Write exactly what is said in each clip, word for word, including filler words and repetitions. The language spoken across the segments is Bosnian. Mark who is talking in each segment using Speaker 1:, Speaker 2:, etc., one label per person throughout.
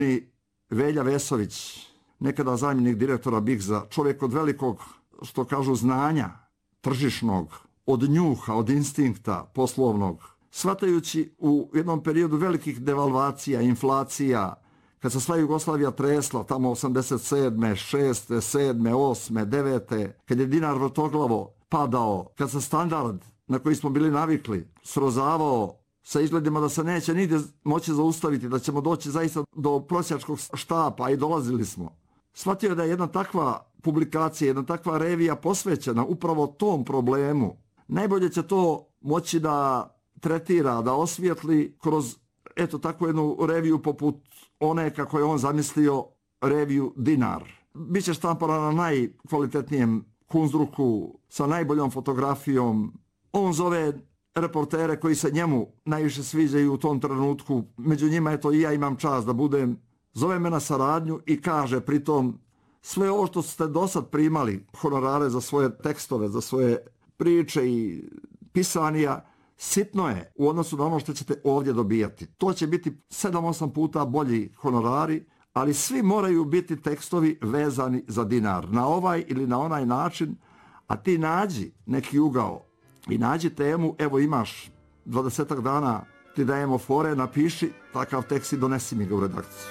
Speaker 1: I Velja Vesović, nekada zamjenik direktora Bigza, čovjek od velikog, što kažu, znanja tržišnog, od njuha, od instinkta poslovnog, shvatajući u jednom periodu velikih devalvacija, inflacija, kad se sva Jugoslavija tresla, tamo osamdeset sedme, šeste, sedme, osme, devete, kad je dinar vrtoglavo padao, kad se standard na koji smo bili navikli srozavao sa izgledima da se neće nigdje moći zaustaviti, da ćemo doći zaista do prosjačkog štapa, i dolazili smo. Shvatio je da je jedna takva publikacija, jedna takva revija posvećena upravo tom problemu. Najbolje će to moći da tretira, da osvijetli kroz eto takvu jednu reviju poput one kako je on zamislio, reviju Dinar. Biće štampana na najkvalitetnijem kunzdruku, sa najboljom fotografijom. On zove reportere koji se njemu najviše sviđaju u tom trenutku. Među njima, eto, i ja imam čast da budem. Zove me na saradnju i kaže pritom: sve ovo što ste do sad primali, honorare za svoje tekstove, za svoje priče i pisanija, sitno je u odnosu na ono što ćete ovdje dobijati. To će biti sedam osam puta bolji honorari, ali svi moraju biti tekstovi vezani za Dinar, na ovaj ili na onaj način, a ti nađi neki ugao i nađi temu. Evo, imaš dvadesetak dana, ti dajemo fore, napiši takav tekst i donesi mi ga u redakciju.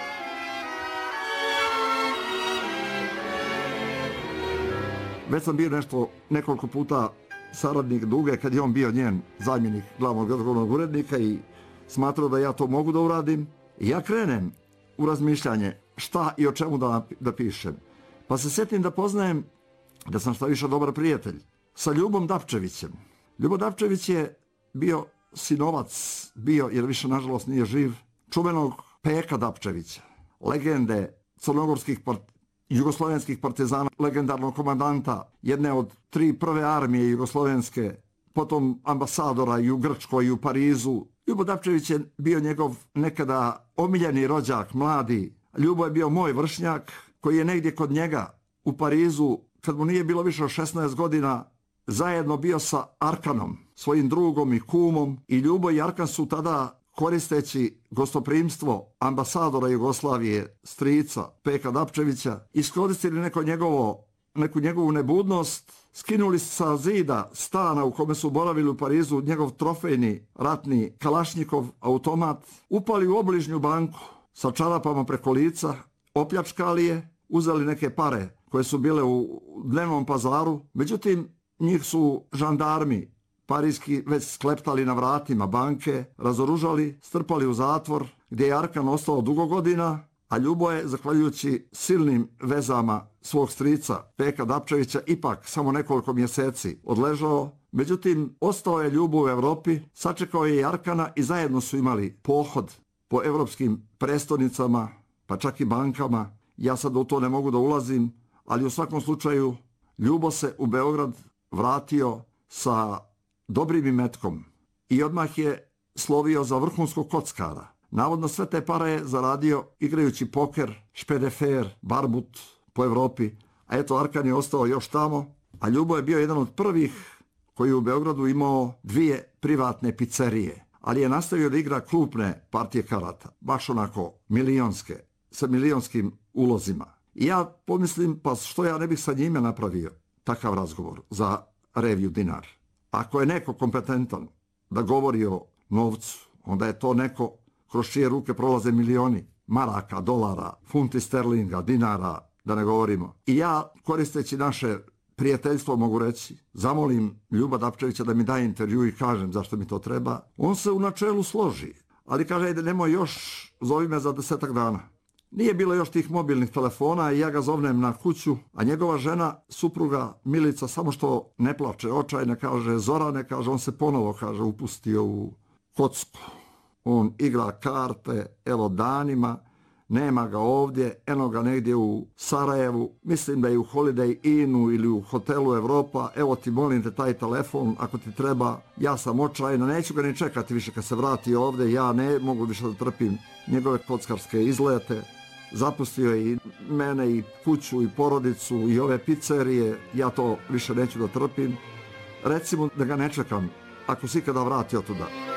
Speaker 1: Već sam bio nešto nekoliko puta saradnik Duge kad je on bio njen zamjenik glavnog odgovornog urednika i smatrao da ja to mogu da uradim. I ja krenem u razmišljanje šta i o čemu da, da pišem. Pa se sjetim da poznajem, da sam šta više dobar prijatelj sa Ljubom Dapčevićem. Ljubo Dapčević je bio sinovac, bio, jer više nažalost nije živ, čuvenog Peka Dapčevića, legende crnogorskih partizana, jugoslovenskih partizana, legendarnog komandanta jedne od tri prve armije jugoslovenske, potom ambasadora i u Grčkoj i u Parizu. Ljubo Dapčević je bio njegov nekada omiljeni rođak, mladi. Ljubo je bio moj vršnjak koji je negdje kod njega u Parizu, kad mu nije bilo više od šesnaest godina, zajedno bio sa Arkanom, svojim drugom i kumom. I Ljubo i Arkan su tada, koristeći gostoprimstvo ambasadora Jugoslavije, strica Peka Dapčevića, iskoristili neko njegovo, neku njegovu nebudnost, skinuli sa zida stana u kome su boravili u Parizu njegov trofejni ratni Kalašnjikov automat, upali u obližnju banku sa čarapama preko lica, opljačkali je, uzeli neke pare koje su bile u dnevnom pazaru. Međutim, njih su žandarmi parijski već skleptali na vratima banke, razoružali, strpali u zatvor, gdje je Arkan ostao dugo godina, a Ljubo je, zahvaljujući silnim vezama svog strica Peka Dapčevića, ipak samo nekoliko mjeseci odležao. Međutim, ostao je Ljubo u Evropi, sačekao je i Arkana i zajedno su imali pohod po evropskim prestolnicama, pa čak i bankama. Ja sad u to ne mogu da ulazim, ali u svakom slučaju Ljubo se u Beograd vratio sa dobrim imetkom i odmah je slovio za vrhunskog kockara. Navodno sve te pare je zaradio igrajući poker, špedefer, barbut po Evropi, a eto Arkan je ostao još tamo, a Ljubo je bio jedan od prvih koji je u Beogradu imao dvije privatne pizzerije, ali je nastavio da igra krupne partije karata, baš onako milionske, sa milionskim ulozima. I ja pomislim, pa što ja ne bih sa njime napravio takav razgovor za reviju Dinar. Ako je neko kompetentan da govori o novcu, onda je to neko kroz čije ruke prolaze milioni maraka, dolara, funti sterlinga, dinara, da ne govorimo. I ja, koristeći naše prijateljstvo, mogu reći, zamolim Ljuba Dapčevića da mi daje intervju i kažem zašto mi to treba. On se u načelu složi, ali kaže, ajde, nemoj još, zovi me za desetak dana. Nije bilo još tih mobilnih telefona i ja ga zovnem na kuću, a njegova žena, supruga Milica, samo što ne plače, očajne, kaže, Zorane, kaže, on se ponovo, kaže, upustio u kocku. On igra karte, evo, danima, nema ga ovdje, eno ga negdje u Sarajevu, mislim da je u Holiday Innu ili u hotelu Evropa, evo ti molim te taj telefon, ako ti treba, ja sam očajna, neću ga ni čekati više kad se vrati ovdje, ja ne mogu više da trpim njegove kockarske izlete. Zapustio je i mene i kuću i porodicu i ove pizzerije, ja to više neću da trpim. Recimo da ga ne čekam, ako se ikada vrati od tuda.